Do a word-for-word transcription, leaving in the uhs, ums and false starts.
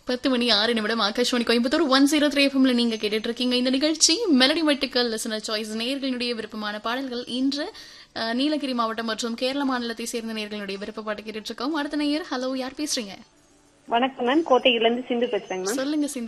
பத்து மணி ஆறு நிமிடம் Akashvani Coimbatore one zero three எஃப்எம்ல நீங்க கேட்டுட்டு இருக்கீங்க. இந்த நிகழ்ச்சி மெலடி மெட்டுக்கல் லிசனர் சாய்ஸ். நேயர்களுடைய விருப்பமான பாடல்கள் இன்று அஹ், நீலகிரி மாவட்டம் மற்றும் கேரள மாநிலத்தை சேர்ந்த நேயர்களுடைய விருப்ப பாட்டு கேட்டுட்டு இருக்கோம். அடுத்த நேயர், ஹலோ, யார் பேசுறீங்க? வணக்கம் மேம், கோட்டையில இருந்து சிந்து பேசுறேங்க மேம். சொல்லுங்க சிந்து.